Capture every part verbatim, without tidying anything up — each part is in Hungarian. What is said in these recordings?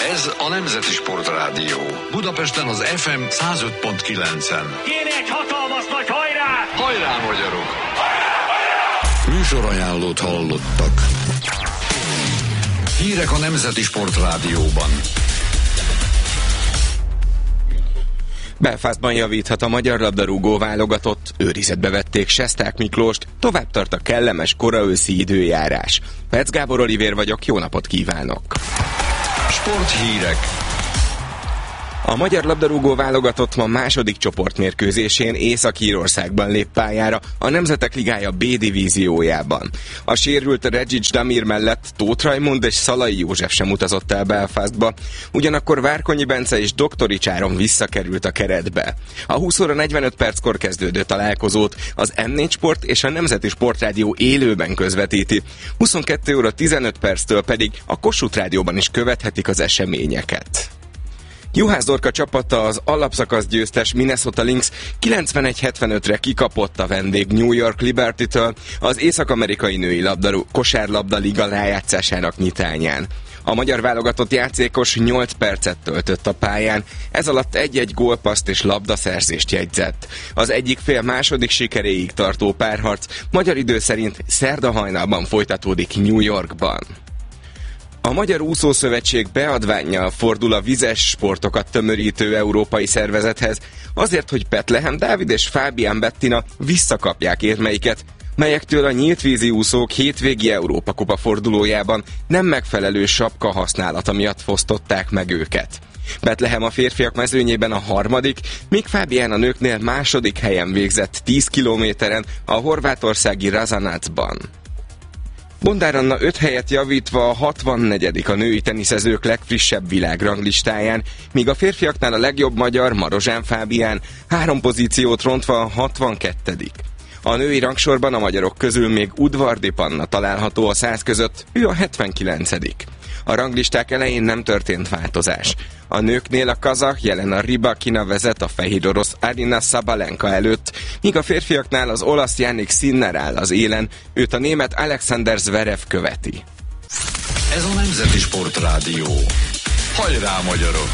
Ez a Nemzeti Sportrádió. Budapesten az ef em száz öt pont kilencen. Kéri egy hatalmas nagy hajrá! Hajrá, magyarok! Hajrá, hajrá! Műsorajánlót hallottak. Hírek a Nemzeti Sportrádióban. Belfastban javíthat a magyar labdarúgó válogatott, őrizetbe vették Sesták Miklóst, tovább tart a kellemes koraőszi időjárás. Perc Gábor Olivér vagyok, jó napot kívánok! Sporthírek. A magyar labdarúgó válogatott ma második csoportmérkőzésén Észak-Írországban lép pályára a Nemzetek Ligája B divíziójában. A sérült Regics Damir mellett Tóth Rajmund és Szalai József sem utazott el Belfastba, ugyanakkor Várkonyi Bence és Doktorics Áron visszakerült a keretbe. A húsz óra negyvenöt perckor kezdődő találkozót az em négy Sport és a Nemzeti Sportrádió élőben közvetíti, huszonkettő óra tizenöt perctől pedig a Kossuth Rádióban is követhetik az eseményeket. Juhász Dorka csapata, az alapszakasz győztes Minnesota Lynx kilencvenegy hetvenötre kikapott a vendég New York Liberty-től az észak-amerikai női labdarú kosárlabda liga rájátszásának nyitányán. A magyar válogatott játékos nyolc percet töltött a pályán, ez alatt egy-egy gólpasszt és labdaszerzést jegyzett. Az egyik fél második sikeréig tartó párharc magyar idő szerint szerda hajnalban folytatódik New Yorkban. A Magyar Úszószövetség beadvánnyal fordul a vizes sportokat tömörítő európai szervezethez, azért, hogy Betlehem Dávid és Fábián Bettina visszakapják érmeiket, melyektől a nyíltvízi úszók hétvégi Európa-kupa fordulójában nem megfelelő sapka használata miatt fosztották meg őket. Betlehem a férfiak mezőnyében a harmadik, míg Fábián a nőknél második helyen végzett tíz kilométeren a horvátországi Razanacban. Bondár Anna öt helyet javítva a hatvannegyedik a női teniszezők legfrissebb világranglistáján, míg a férfiaknál a legjobb magyar Marozsán Fábián három pozíciót rontva a hatvankettedik A női rangsorban a magyarok közül még Udvardi Panna található a száz között, ő a hetvenkilencedik A ranglisták elején nem történt változás. A nőknél a kazah Jelena Rybakina vezet a fehér orosz Arina Sabalenka előtt, míg a férfiaknál az olasz Jannik Sinner áll az élen, őt a német Alexander Zverev követi. Ez a Nemzeti Sportrádió. Hajrá, magyarok!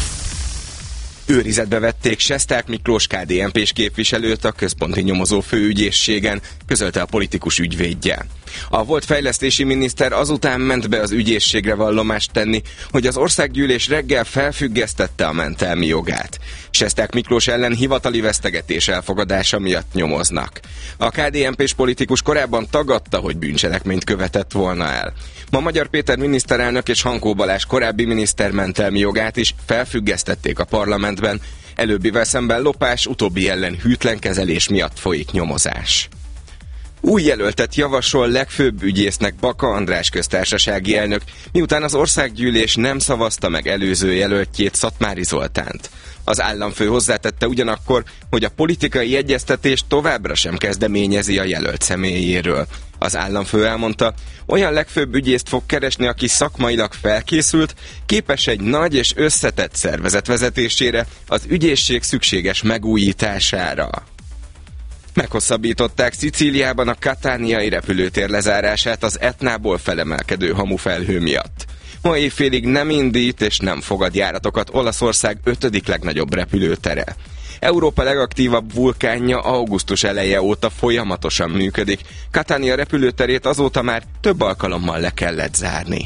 Őrizetbe vették Sesták Miklós ká dé en pés képviselőt a központi nyomozó főügyészségen, közölte a politikus ügyvédje. A volt fejlesztési miniszter azután ment be az ügyészségre vallomást tenni, hogy az országgyűlés reggel felfüggesztette a mentelmi jogát. Sesták Miklós ellen hivatali vesztegetés elfogadása miatt nyomoznak. A ká dé en pés politikus korábban tagadta, hogy bűncselekményt követett volna el. Ma Magyar Péter miniszterelnök és Hankó Balázs korábbi miniszter mentelmi jogát is felfüggesztették a parlamentben. Előbbivel szemben lopás, utóbbi ellen hűtlen kezelés miatt folyik nyomozás. Új jelöltet javasol legfőbb ügyésznek Baka András köztársasági elnök, miután az országgyűlés nem szavazta meg előző jelöltjét, Szatmári Zoltánt. Az államfő hozzátette ugyanakkor, hogy a politikai egyeztetést továbbra sem kezdeményezi a jelölt személyéről. Az államfő elmondta, olyan legfőbb ügyészt fog keresni, aki szakmailag felkészült, képes egy nagy és összetett szervezet vezetésére, az ügyészség szükséges megújítására. Meghosszabbították Szicíliában a katániai repülőtér lezárását az Etnából felemelkedő hamufelhő miatt. Ma évfélig nem indít és nem fogad járatokat Olaszország ötödik legnagyobb repülőtere. Európa legaktívabb vulkánja augusztus eleje óta folyamatosan működik. Katánia repülőterét azóta már több alkalommal le kellett zárni.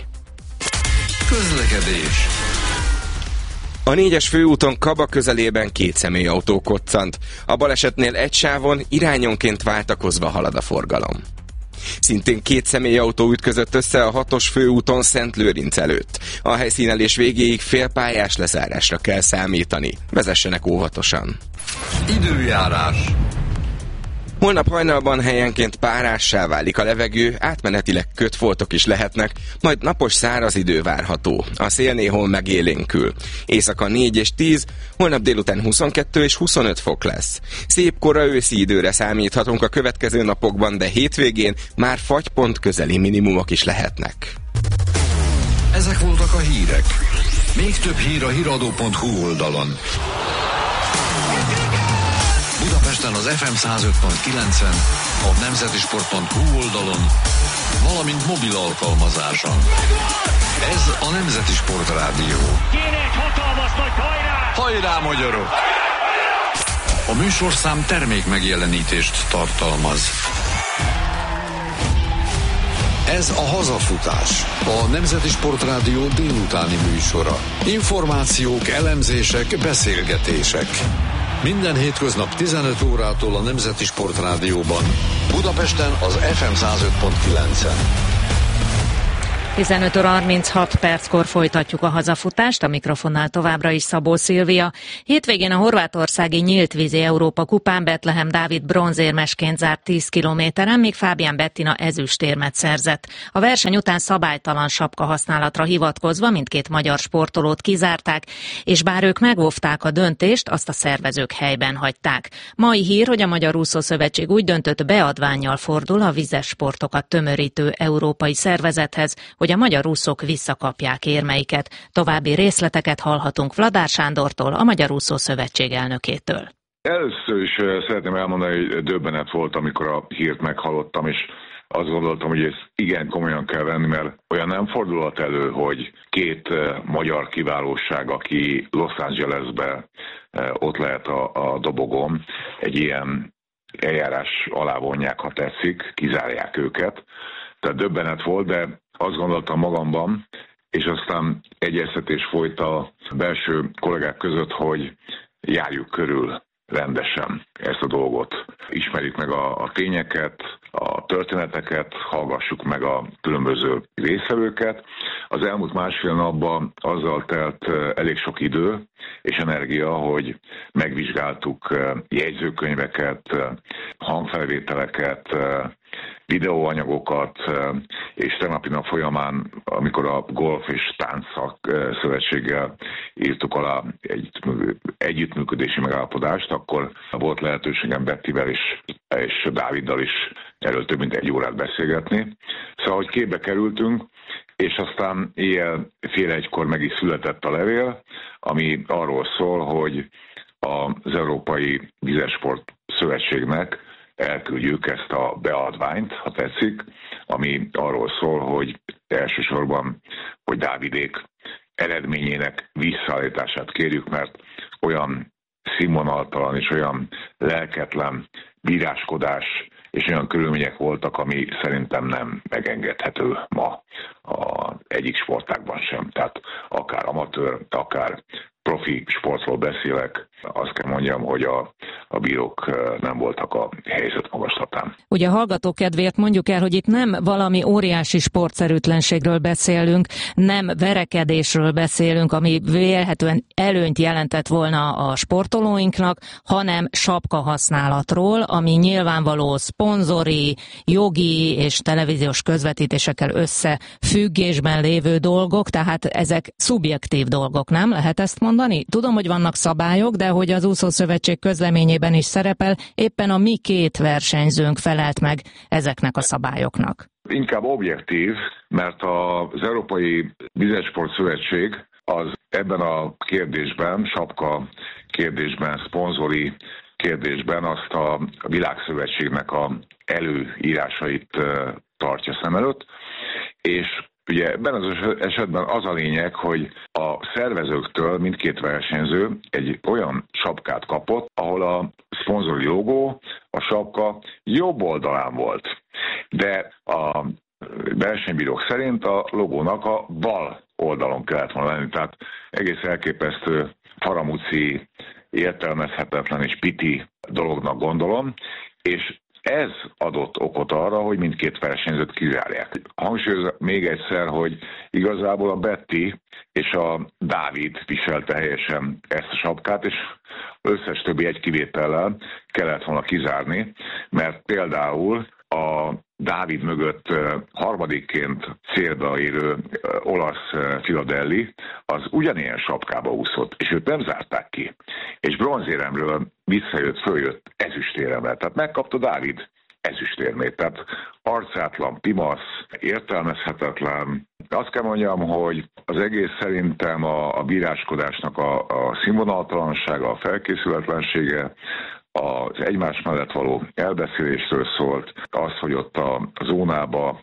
Közlekedés. A négyes főúton Kaba közelében két személyautó koccant. A balesetnél egy sávon irányonként váltakozva halad a forgalom. Szintén két személyautó ütközött össze a hatos főúton Szentlőrinc előtt. A helyszínelés végéig félpályás lezárásra kell számítani. Vezessenek óvatosan. Időjárás. Holnap hajnalban helyenként párássá válik a levegő, átmenetileg kötfoltok is lehetnek, majd napos száraz idő várható. A szél néhol megélénkül. Éjszaka négy és tíz, holnap délután huszonkettő és huszonöt fok lesz. Szép kora őszi időre számíthatunk a következő napokban, de hétvégén már fagypont közeli minimumok is lehetnek. Ezek voltak a hírek. Még több hír a híradó pont hu oldalon. Budapesten az ef em száz öt pont kilencen, a nemzetisport pont hu oldalon, valamint mobil alkalmazáson. Ez a Nemzeti Sportrádió. Kéne egy hatalmas nagy hajrá! Hajrá, magyarok! A műsorszám termék megjelenítést tartalmaz. Ez a Hazafutás, a Nemzeti Sportrádió délutáni műsora. Információk, elemzések, beszélgetések. Minden hétköznap tizenöt órától a Nemzeti Sportrádióban. Budapesten az ef em száz öt pont kilencen. tizenöt óra harminchat perckor folytatjuk a hazafutást, a mikrofonnál továbbra is Szabó Szilvia. Hétvégén a horvátországi nyíltvízi Európa kupán Betlehem Dávid bronzérmesként zárt tíz kilométeren, míg Fábián Bettina ezüstérmet szerzett. A verseny után szabálytalan sapka használatra hivatkozva mindkét magyar sportolót kizárták, és bár ők megóvták a döntést, azt a szervezők helyben hagyták. Mai hír, hogy a Magyar Úszószövetség úgy döntött, beadvánnyal fordul a vizes sportokat tömörítő európai szervezethez, hogy a magyar úszók visszakapják érmeiket. További részleteket hallhatunk Vladár Sándortól, a Magyar Úszószövetség elnökétől. Először is szeretném elmondani, hogy döbbenet volt, amikor a hírt meghallottam, és azt gondoltam, hogy ezt igen komolyan kell venni, mert olyan nem fordulhat elő, hogy két magyar kiválóság, aki Los Angelesben ott lehet a, a dobogón, egy ilyen eljárás alá vonják, ha tetszik, kizárják őket. Tehát döbbenet volt, de azt gondoltam magamban, és aztán egyeztetés folyt a belső kollégák között, hogy járjuk körül rendesen ezt a dolgot. Ismerjük meg a, a tényeket, a történeteket, hallgassuk meg a különböző résztvevőket. Az elmúlt másfél napban azzal telt elég sok idő és energia, hogy megvizsgáltuk jegyzőkönyveket, hangfelvételeket, videóanyagokat, és tegnapi nap folyamán, amikor a Golf és Tánc Szövetséggel írtuk alá egy együttműködési megállapodást, akkor volt lehetőségem Bettivel és, és Dáviddal is erről több mint egy órát beszélgetni. Szóval, hogy képbe kerültünk, és aztán éjjel fél egykor meg is született a levél, ami arról szól, hogy az Európai Vizesport Szövetségnek elküldjük ezt a beadványt, ha tetszik, ami arról szól, hogy elsősorban, hogy Dávidék eredményének visszaállítását kérjük, mert olyan színvonaltalan és olyan lelketlen bíráskodás és olyan körülmények voltak, ami szerintem nem megengedhető ma a egyik sportágban sem. Tehát akár amatőr, akár profi sportról beszélek, azt kell mondjam, hogy a, a bírók nem voltak a helyzet magaslatán. Ugye a hallgató kedvéért mondjuk el, hogy itt nem valami óriási sportszerűtlenségről beszélünk, nem verekedésről beszélünk, ami vélhetően előnyt jelentett volna a sportolóinknak, hanem sapka használatról, ami nyilvánvaló szponzori, jogi és televíziós közvetítésekkel összefüggésben lévő dolgok, tehát ezek szubjektív dolgok, nem? Lehet ezt mondani? Tudom, hogy vannak szabályok, de hogy az úszószövetség közleményében is szerepel, éppen a mi két versenyzőnk felelt meg ezeknek a szabályoknak. Inkább objektív, mert az Európai Vizesport Szövetség az ebben a kérdésben, sapka kérdésben, szponzori kérdésben azt a világszövetségnek a előírásait tartja szem előtt, és ugye ebben az esetben az a lényeg, hogy a szervezőktől mindkét versenyző egy olyan sapkát kapott, ahol a szponzori logó, a sapka jobb oldalán volt. De a versenybírók szerint a logónak a bal oldalon kellett volna lenni. Tehát egész elképesztő, faramúci, értelmezhetetlen és piti dolognak gondolom, és ez adott okot arra, hogy mindkét versenyzőt kizárják. Hangsúlyozom még egyszer, hogy igazából a Betty és a Dávid viselte helyesen ezt a sapkát, és összes többi egy kivétellel kellett volna kizárni, mert például a Dávid mögött harmadikként célba érő olasz Filadelli az ugyanilyen sapkába úszott, és őt nem zárták ki. És bronzéremről visszajött, följött ezüstéremre. Tehát megkapta Dávid ezüstérmét. Tehát arcátlan, pimasz, értelmezhetetlen. Azt kell mondjam, hogy az egész szerintem a, a bíráskodásnak a, a színvonaltalansága, a felkészületlensége, az egymás mellett való elbeszélésről szólt, az, hogy ott a zónába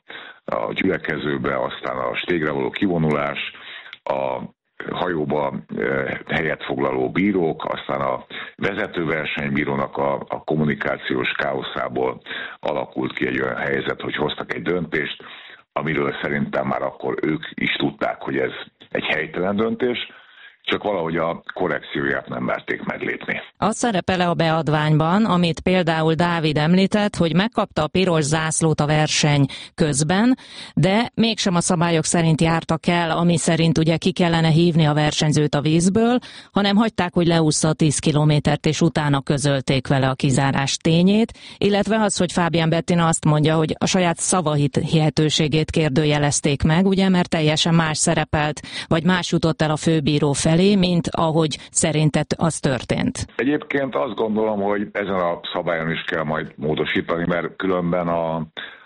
a gyülekezőbe, aztán a stégre való kivonulás, a hajóba helyet foglaló bírók, aztán a vezetőversenybírónak a, a kommunikációs káoszából alakult ki egy olyan helyzet, hogy hoztak egy döntést, amiről szerintem már akkor ők is tudták, hogy ez egy helytelen döntés, csak valahogy a korrekcióját nem merték meglépni. Az szerepel-e a beadványban, amit például Dávid említett, hogy megkapta a piros zászlót a verseny közben, de mégsem a szabályok szerint jártak el, ami szerint ugye ki kellene hívni a versenyzőt a vízből, hanem hagyták, hogy leúszta a tíz kilométert, és utána közölték vele a kizárás tényét, illetve az, hogy Fabian Bettina azt mondja, hogy a saját szavahihetőségét kérdőjelezték meg, ugye, mert teljesen más szerepelt, vagy más jutott el a főbíró felé, mint ahogy szerinted az történt. Egyébként azt gondolom, hogy ezen a szabályon is kell majd módosítani, mert különben a,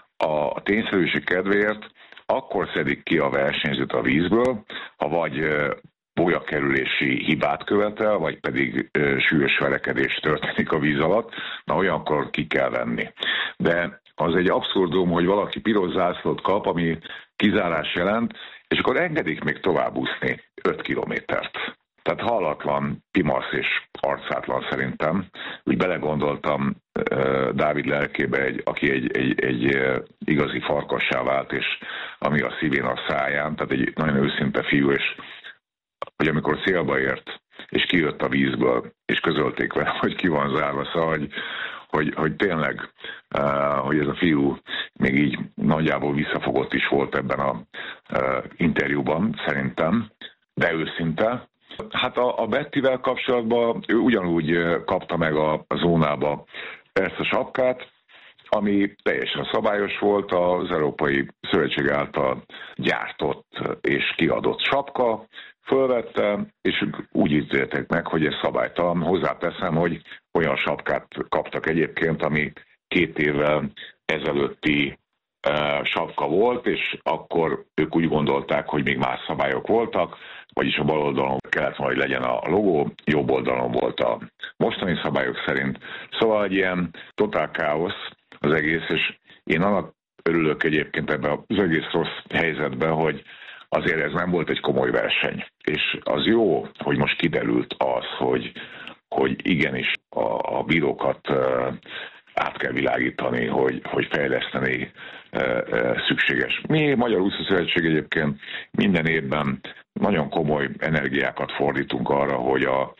a tényszerűség kedvéért akkor szedik ki a versenyzőt a vízből, ha vagy bolyakerülési hibát követel, vagy pedig ö, súlyos verekedés történik a víz alatt, na olyankor ki kell venni. De az egy abszurdum, hogy valaki piros zászlót kap, ami kizárás jelent, és akkor engedik még tovább úszni öt kilométert. Tehát hallatlan, pimasz és arcátlan szerintem. Úgy belegondoltam uh, Dávid lelkébe, egy, aki egy, egy, egy uh, igazi farkassá vált, és ami a szívén a száján, tehát egy nagyon őszinte fiú, és hogy amikor célba ért, és kijött a vízből, és közölték vele, hogy ki van zárva, szóval, hogy Hogy, hogy tényleg, uh, hogy ez a fiú még így nagyjából visszafogott is volt ebben a uh, interjúban, szerintem, de őszinte. Hát a, a Bettivel kapcsolatban ő ugyanúgy uh, kapta meg a, a zónába ezt a sapkát, ami teljesen szabályos volt, az Európai Szövetség által gyártott és kiadott sapka, fölvette, és úgy ítélték meg, hogy ez szabálytalan. Hozzáteszem, hogy olyan sapkát kaptak egyébként, ami két évvel ezelőtti uh, sapka volt, és akkor ők úgy gondolták, hogy még más szabályok voltak, vagyis a bal oldalon kellett volna, hogy legyen a logó, jobb oldalon volt a mostani szabályok szerint. Szóval egy ilyen totál káosz az egész, és én annak örülök egyébként ebben az egész rossz helyzetben, hogy azért ez nem volt egy komoly verseny. És az jó, hogy most kiderült az, hogy, hogy igenis a, a bírókat uh, át kell világítani, hogy, hogy fejleszteni uh, uh, szükséges. Mi, Magyar Úszószövetség egyébként minden évben nagyon komoly energiákat fordítunk arra, hogy a uh,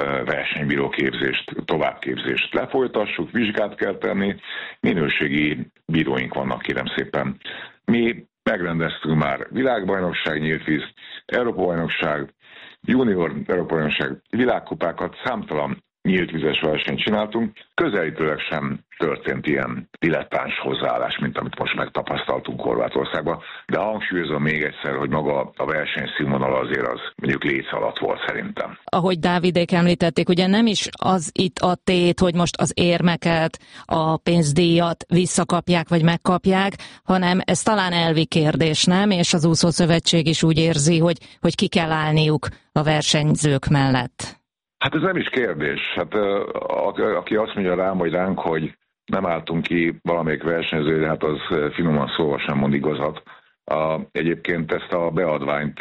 versenybíróképzést, továbbképzést lefolytassuk, vizsgát kell tenni, minőségi bíróink vannak, kérem szépen. Mi megrendeztünk már világbajnokság, nyílt víz, Európa-bajnokság, junior Európa-bajnokság, világkupákat, számtalan nyílt vizes versenyt csináltunk. Közelítőleg sem történt ilyen dilettáns hozzáállás, mint amit most megtapasztaltunk Horvátországban. De hangsúlyozom még egyszer, hogy maga a verseny színvonal azért az mondjuk léc alatt volt szerintem. Ahogy Dávidék említették, ugye nem is az itt a tét, hogy most az érmeket, a pénzdíjat visszakapják vagy megkapják, hanem ez talán elvi kérdés, nem? És az úszószövetség is úgy érzi, hogy, hogy ki kell állniuk a versenyzők mellett. Hát ez nem is kérdés. Hát aki azt mondja rám, vagy ránk, hogy nem álltunk ki valamelyik versenyzőre, hát az finoman szóval sem mond igazat. Egyébként ezt a beadványt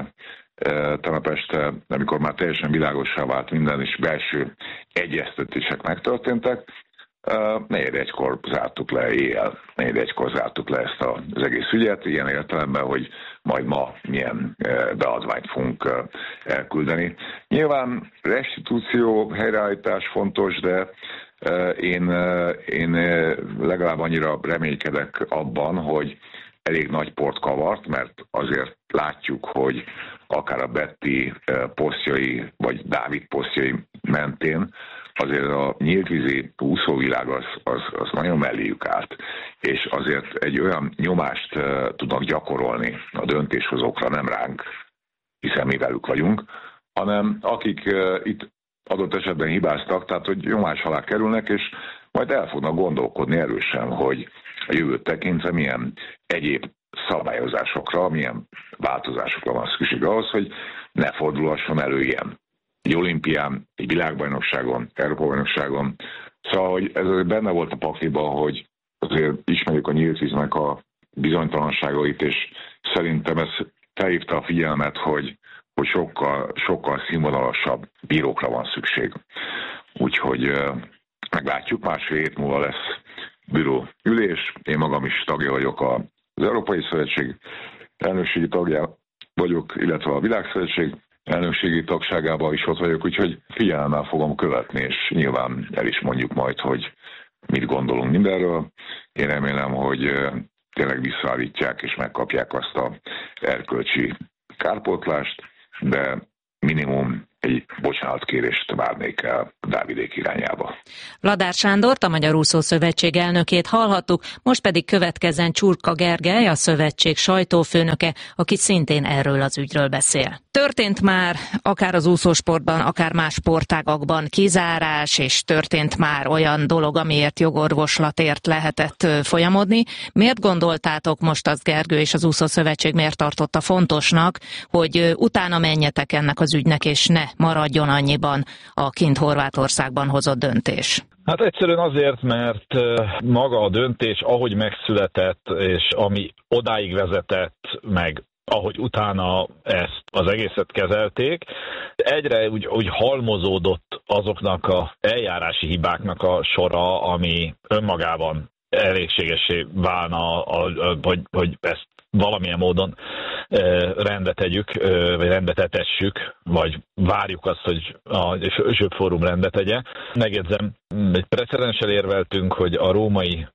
tegnap este, amikor már teljesen világossá vált minden, és belső egyeztetések megtörténtek, negyed egykor zártuk le éjjel, negyed egykor zártuk le ezt az egész ügyet, ilyen értelemben, hogy majd ma milyen beadványt fogunk elküldeni. Nyilván restitúció, helyreállítás fontos, de én, én legalább annyira reménykedek abban, hogy elég nagy port kavart, mert azért látjuk, hogy akár a Betty posztjai, vagy Dávid posztjai mentén azért a nyíltvízi úszóvilág az, az, az nagyon melléjük állt, és azért egy olyan nyomást uh, tudnak gyakorolni a döntéshozókra, nem ránk, hiszen mi velük vagyunk, hanem akik uh, itt adott esetben hibáztak, tehát hogy nyomás alá kerülnek, és majd el fognak gondolkodni erősen, hogy a jövőt tekintve milyen egyéb szabályozásokra, milyen változásokra van szükség ahhoz, hogy ne fordulhasson elő ilyen. Egy olimpián, egy világbajnokságon, Európa-bajnokságon. Szóval, hogy ez azért benne volt a pakliban, hogy azért ismerjük a nyílt víznek a bizonytalanságait, és szerintem ez felhívta a figyelmet, hogy, hogy sokkal, sokkal színvonalasabb bírókra van szükség. Úgyhogy meglátjuk, másfél hét múlva lesz bíró ülés. Én magam is tagja vagyok az Európai Szövetség elnökségi tagja vagyok, illetve a Világszövetség elnökségi tagságában is ott vagyok, úgyhogy figyelemmel fogom követni, és nyilván el is mondjuk majd, hogy mit gondolunk mindenről. Én remélem, hogy tényleg visszaállítják és megkapják azt a erkölcsi kárpótlást, de minimum egy bocsánatkérést várnék el Dávidék irányába. Ladár Sándort, a Magyar Úszó Szövetség elnökét hallhattuk, most pedig következzen Csurka Gergely, a szövetség sajtófőnöke, aki szintén erről az ügyről beszél. Történt már akár az úszósportban, akár más sportágakban kizárás, és történt már olyan dolog, amiért jogorvoslatért lehetett folyamodni. Miért gondoltátok most azt, Gergő, és az Úszó Szövetség miért tartotta fontosnak, hogy utána menjetek ennek az ügynek, és ne maradjon annyiban a kint Horvátországban hozott döntés? Hát egyszerűen azért, mert maga a döntés, ahogy megszületett, és ami odáig vezetett, meg ahogy utána ezt az egészet kezelték, egyre úgy, úgy halmozódott azoknak az eljárási hibáknak a sora, ami önmagában elégségessé válna, a, a, hogy, hogy ezt valamilyen módon rendet tegyük, vagy rendet etessük, vagy várjuk azt, hogy a Ösöp Fórum rendet tegye. Megjegyzem, egy precedenssel érveltünk, hogy a római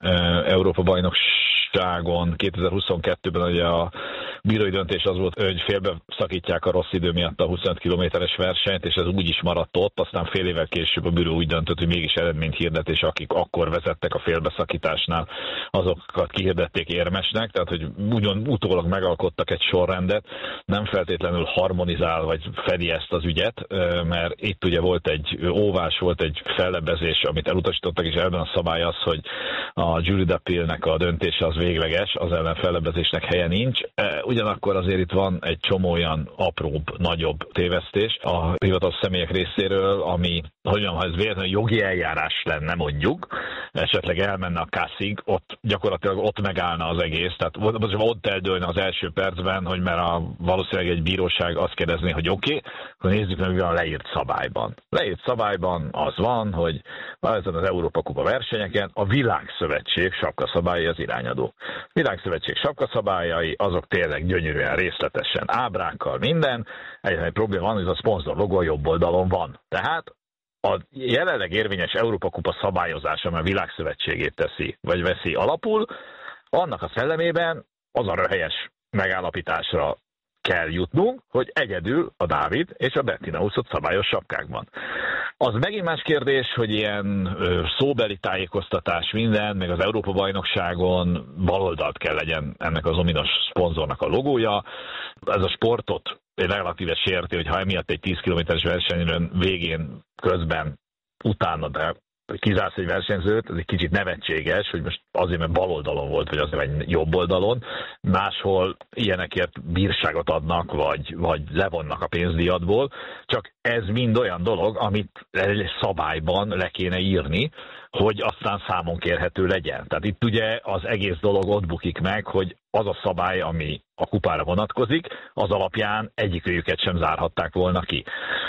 Európa-bajnokságon kétezer-huszonkettőben ugye a bírói döntés az volt, hogy félbe szakítják a rossz idő miatt a huszonöt kilométeres versenyt, és ez úgy is maradt ott, aztán fél évvel később a bíró úgy döntött, hogy mégis eredményt hirdet, és akik akkor vezettek a félbeszakításnál, azokat kihirdették érmesnek, tehát hogy ugyan utólag megalkottak egy sorrendet, nem feltétlenül harmonizál, vagy fedi ezt az ügyet, mert itt ugye volt egy óvás, volt egy fellebbezés, amit elutasítottak, és ebben a szabály az, hogy a jury d'appeal-nek a döntése az végleges, az ellen fellebbezésnek helye nincs. Ugyanakkor azért itt van egy csomó olyan apróbb, nagyobb tévesztés a hivatalos személyek részéről, ami, hogy mondjam, ha ez véletlenül jogi eljárás lenne mondjuk, esetleg elmenne a kászig, ott gyakorlatilag ott megállna az egész, tehát ott eldőlne az első percben, hogy mert a, valószínűleg egy bíróság azt kérdezné, hogy oké, okay, akkor nézzük meg, mi van a leírt szabályban. Leírt szabályban az van, hogy ezen az Európa-kupa versenyeken a Világszövetség sapkaszabályai az irányadó. Világszövetség sapkaszabályai azok tényleg gyönyörűen, részletesen, ábrákkal, minden. Egyetlen egy probléma van, hogy a szponzor logó a jobb oldalon van. Tehát a jelenleg érvényes Európa-kupa szabályozása, amely a Világszövetségét teszi, vagy veszi alapul, annak a szellemében az a röhelyes megállapításra kell jutnunk, hogy egyedül a Dávid és a Bettina úszott szabályos sapkákban. Az megint más kérdés, hogy ilyen szóbeli tájékoztatás minden, meg az Európa-bajnokságon baloldalt kell legyen ennek az ominos szponzornak a logója. Ez a sportot relatíve sérti, hogy ha emiatt egy tíz kilométeres versenyen végén, közben, utána, de kizársz egy versenyzőt, ez egy kicsit nevetséges, hogy most azért, mert bal oldalon volt, vagy azért, mert jobb oldalon. Máshol ilyenekért bírságot adnak, vagy, vagy levonnak a pénzdíjadból. Csak ez mind olyan dolog, amit egy szabályban le kéne írni, hogy aztán számon kérhető legyen. Tehát itt ugye az egész dolog ott bukik meg, hogy az a szabály, ami a kupára vonatkozik, az alapján egyikőjüket sem zárhatták volna ki.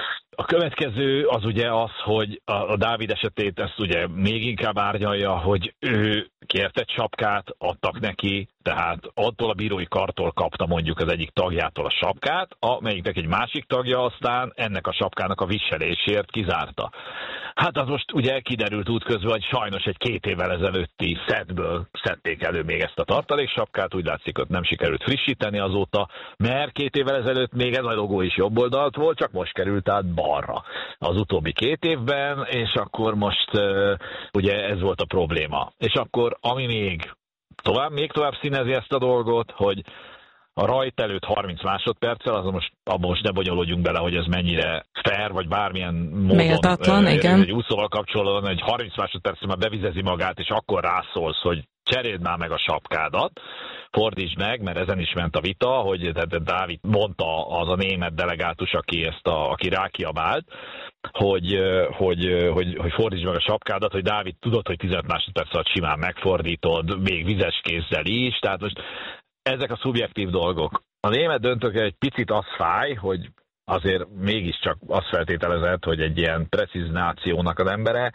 A következő az ugye az, hogy a, a Dávid esetét ezt ugye még inkább árnyalja, hogy ő kért egy sapkát, adtak neki, tehát attól a bírói kartól kapta mondjuk az egyik tagjától a sapkát, amelyiknek egy másik tagja aztán ennek a sapkának a viselésért kizárta. Hát az most ugye kiderült útközben, hogy sajnos egy két évvel ezelőtti szetből szedték elő még ezt a tartaléksapkát, úgy látszik, hogy nem sikerült frissíteni azóta, mert két évvel ezelőtt még ez a logó is jobb oldalt volt, csak most került át balra az utóbbi két évben, és akkor most uh, ugye ez volt a probléma. És akkor ami még tovább, még tovább színezi ezt a dolgot, hogy a rajt előtt harminc másodperccel, azon most, abban most ne bonyolódjunk bele, hogy ez mennyire fair, vagy bármilyen módon méltatlan, ö, igen. egy úszóval kapcsolatban, hogy harminc másodperccel már bevizezi magát, és akkor rászólsz, hogy cseréld már meg a sapkádat, fordítsd meg, mert ezen is ment a vita, hogy Dávid mondta az a német delegátus, aki ezt a, aki rákiabált, hogy, hogy, hogy, hogy fordítsd meg a sapkádat, hogy Dávid tudod, hogy tizenöt másodperc alatt simán megfordítod, még vizes kézzel is, tehát most ezek a szubjektív dolgok. A német döntőkkel egy picit az fáj, hogy azért mégiscsak azt feltételezett, hogy egy ilyen precíz nációnak az embere,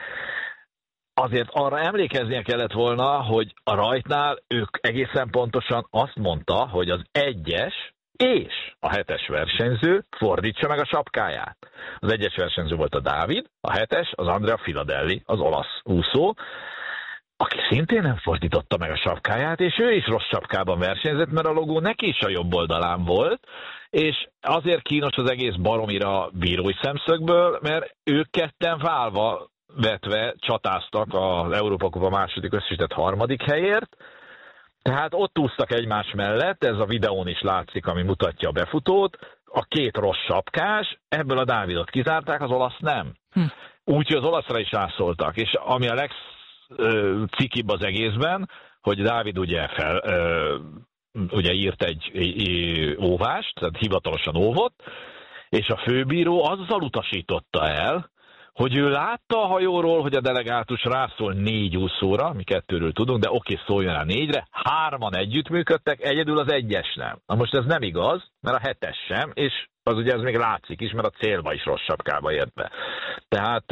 azért arra emlékeznie kellett volna, hogy a rajtnál ők egészen pontosan azt mondta, hogy az egyes és a hetes versenyző fordítsa meg a sapkáját. Az egyes versenyző volt a Dávid, a hetes az Andrea Filadelli, az olasz úszó, aki szintén nem fordította meg a sapkáját, és ő is rossz sapkában versenyzett, mert a logó neki is a jobb oldalán volt, és azért kínos az egész baromira bírói szemszögből, mert ők ketten válva vetve csatáztak az Európa-kupa második összesített harmadik helyért, tehát ott úsztak egymás mellett, ez a videón is látszik, ami mutatja a befutót, a két rossz sapkás, ebből a Dávidot kizárták, az olasz nem. Hm. Úgyhogy az olaszra is rászóltak, és ami a legcikibb az egészben, hogy Dávid ugye, fel, ö, ugye írt egy, egy óvást, tehát hivatalosan óvott, és a főbíró azzal utasította el, hogy ő látta a hajóról, hogy a delegátus rászól négy úszóra, mi kettőről tudunk, de oké, szóljon rá négyre, hárman együttműködtek, egyedül az egyes nem. Na most ez nem igaz, mert a hetes sem, és az ugye ez még látszik is, mert a célba is rossz sapkába ért be. Tehát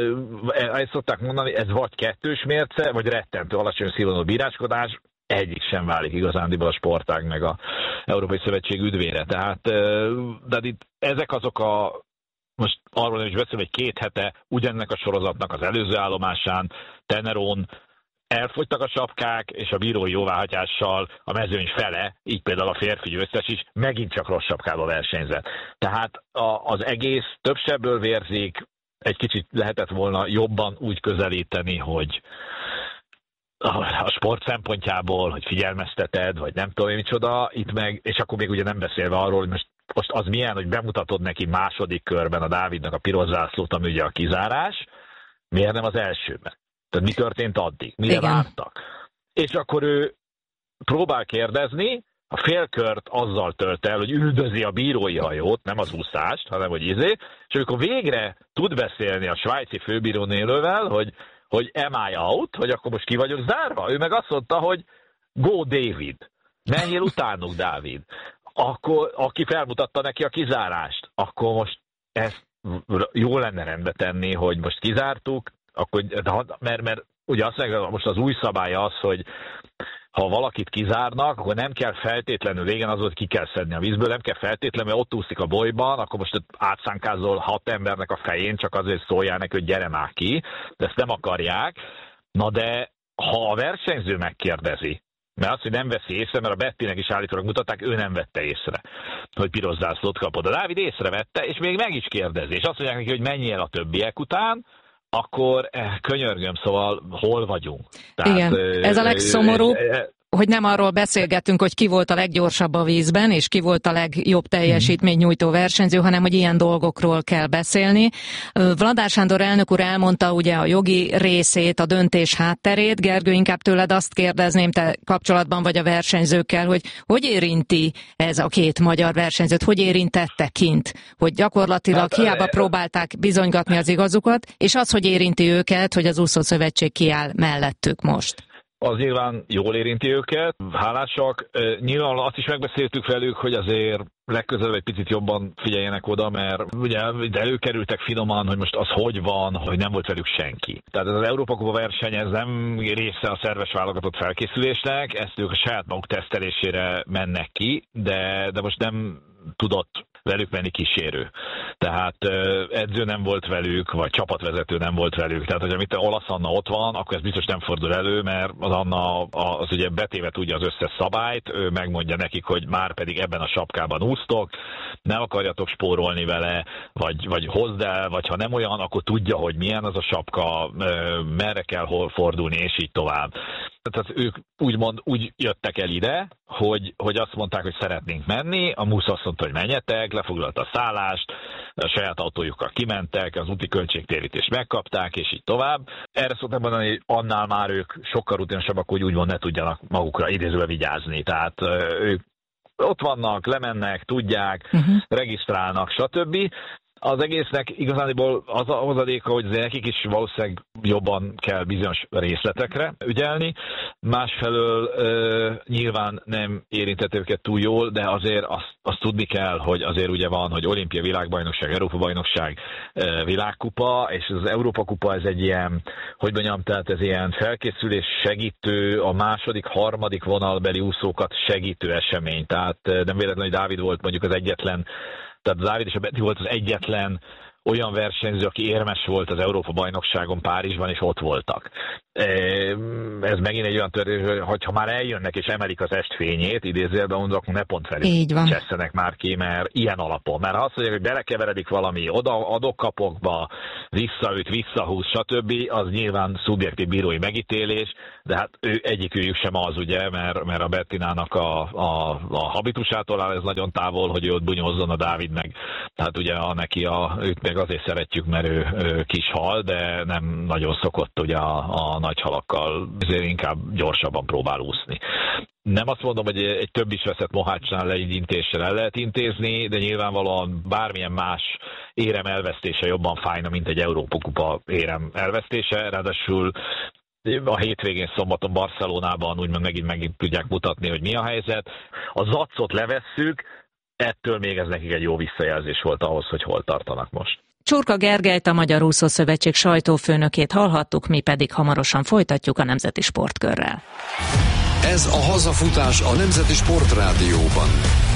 ezt szokták mondani, ez vagy kettős mérce, vagy rettentő alacsony színvonalú bíráskodás, egyik sem válik igazándiból a sportág meg a Európai Szövetség üdvére. Tehát de itt ezek azok a most arról is beszélünk, hogy két hete ugyanennek a sorozatnak az előző állomásán, Tenerón elfogytak a sapkák, és a bírói jóváhagyással a mezőny fele, így például a férfi győztes is, megint csak rossz sapkába versenyzett. Tehát a, az egész több sebből vérzik, egy kicsit lehetett volna jobban úgy közelíteni, hogy a sport szempontjából, hogy figyelmezteted, vagy nem tudom én micsoda, itt meg, és akkor még ugye nem beszélve arról, hogy most Most az milyen, hogy bemutatod neki második körben a Dávidnak a piros zászlót, ami ugye a kizárás, miért nem az elsőben? Tehát mi történt addig? Mire vártak? És akkor ő próbál kérdezni, a félkört azzal tölt el, hogy üldözi a bírói hajót, nem az úszást, hanem hogy izé, és amikor végre tud beszélni a svájci főbírónélővel, hogy, hogy am I out, hogy akkor most ki vagyok zárva? Ő meg azt mondta, hogy go David, menjél utánuk, Dávid. Akkor, aki felmutatta neki a kizárást, akkor most ezt jó lenne rendbe tenni, hogy most kizártuk, akkor, mert, mert ugye azt mondja, most az új szabály az, hogy ha valakit kizárnak, akkor nem kell feltétlenül, régen az volt, ki kell szedni a vízből, nem kell feltétlenül, mert ott úszik a bolyban, akkor most átszánkázol hat embernek a fején, csak azért szóljál neki, hogy gyere már ki, de ezt nem akarják. Na de ha a versenyző megkérdezi, mert azt, hogy nem veszi észre, mert a Bettinek is állítólag mutatták, ő nem vette észre, hogy piros zászlót kapod. A Dávid észrevette, és még meg is kérdezi. És azt mondják neki, hogy menjél a többiek után, akkor eh, könyörgöm, szóval hol vagyunk? Tehát, igen, ez a legszomorúbb, hogy nem arról beszélgettünk, hogy ki volt a leggyorsabb a vízben, és ki volt a legjobb teljesítménynyújtó versenyző, hanem hogy ilyen dolgokról kell beszélni. Vladár Sándor elnök úr elmondta ugye a jogi részét, a döntés hátterét. Gergő, inkább tőled azt kérdezném, te kapcsolatban vagy a versenyzőkkel, hogy hogy érinti ez a két magyar versenyzőt, hogy érintette kint, hogy gyakorlatilag hát, hiába e... próbálták bizonygatni az igazukat, és az, hogy érinti őket, hogy az úszószövetség kiáll mellettük most. Az nyilván jól érinti őket, hálásak. Nyilván azt is megbeszéltük velük, hogy azért legközelebb egy picit jobban figyeljenek oda, mert ugye előkerültek finoman, hogy most az hogy van, hogy nem volt velük senki. Tehát ez az Európa-kupa verseny, ez nem része a szerves válogatott felkészülésnek, ezt ők a saját maguk tesztelésére mennek ki, de, de most nem tudott velük menni kísérő. Tehát edző nem volt velük, vagy csapatvezető nem volt velük. Tehát, hogy amit olasz Anna ott van, akkor ez biztos nem fordul elő, mert az Anna az ugye betéve tudja az összes szabályt, ő megmondja nekik, hogy már pedig ebben a sapkában úsztok, nem akarjatok spórolni vele, vagy, vagy hozd el, vagy ha nem olyan, akkor tudja, hogy milyen az a sapka, merre kell hol fordulni, és így tovább. Tehát ők úgymond úgy jöttek el ide, hogy, hogy azt mondták, hogy szeretnénk menni, a MUSZ azt mondta, hogy menjetek, lefoglalta a szállást, a saját autójukkal kimentek, az úti költségtérítést megkapták, és így tovább. Erre szoktam mondani, hogy annál már ők sokkal rutinosabbak, hogy úgymond ne tudjanak magukra idézőbe vigyázni. Tehát ők ott vannak, lemennek, tudják, uh-huh. regisztrálnak, stb. Az egésznek igazából az a hozadéka, hogy nekik is valószínűleg jobban kell bizonyos részletekre ügyelni. Másfelől ö, nyilván nem érintett őket túl jól, de azért azt, azt tudni kell, hogy azért ugye van, hogy olimpia, világbajnokság, Európa-bajnokság, ö, világkupa, és az Európa-kupa ez egy ilyen, hogy mondjam, tehát ez ilyen felkészülés segítő, a második, harmadik vonalbeli úszókat segítő esemény. Tehát nem véletlenül, hogy Dávid volt mondjuk az egyetlen, tehát Dávid és a Beti volt az egyetlen olyan versenyző, aki érmes volt az Európa-bajnokságon Párizsban, és ott voltak. Ez megint egy olyan történet, hogy ha már eljönnek és emelik az estfényét, idézőjelben mondok, ne pont felé csesszenek már ki, mert ilyen alapon. Mert ha azt mondják, hogy belekeveredik valami oda adok-kapokba, visszaüt, visszahúz, stb., az nyilván szubjektív bírói megítélés, de hát ő, egyikőjük sem az, ugye, mert, mert a Bettinának a, a, a habitusától áll ez nagyon távol, hogy ő ott bunyózzon, a Dávid meg, tehát ugye a, neki a, őt meg azért szeretjük, mert ő, ő kis hal, de nem nagyon szokott ugye a, a nagy halakkal, ezért inkább gyorsabban próbál úszni. Nem azt mondom, hogy egy több is veszett mohácsnál leintéssel el lehet intézni, de nyilvánvalóan bármilyen más érem elvesztése jobban fájna, mint egy Európa-kupa érem elvesztése, ráadásul a hétvégén szombaton Barcelonában úgymond megint, megint tudják mutatni, hogy mi a helyzet. A zacot levesszük, ettől még ez nekik egy jó visszajelzés volt ahhoz, hogy hol tartanak most. Csurka Gergelyt, a Magyar Úszószövetség sajtófőnökét hallhattuk, mi pedig hamarosan folytatjuk a Nemzeti Sportkörrel. Ez a hazafutás a Nemzeti Sportrádióban.